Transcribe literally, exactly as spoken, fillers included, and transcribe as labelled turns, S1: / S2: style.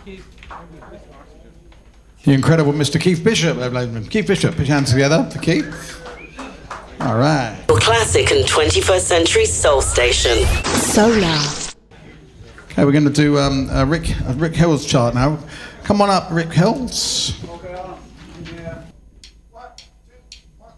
S1: The incredible Mister Keith Bishop. Keith Bishop, put your hands together for Keith. All right.
S2: Your classic and twenty-first century soul station. Solar.
S1: Okay, we're going to do um, a Rick, a Rick Hills chart now. Come on up, Rick Hills.